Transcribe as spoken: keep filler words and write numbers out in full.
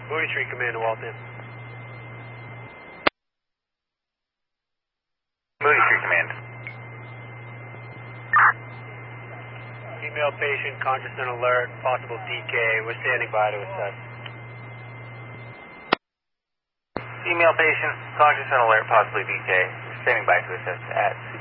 Mooney Street Command to Walton. Mooney Street Command. Female patient, conscious and alert, possible D K. We're standing by to assess. Female patient, conscious and alert, possibly D K. Standing by to assist at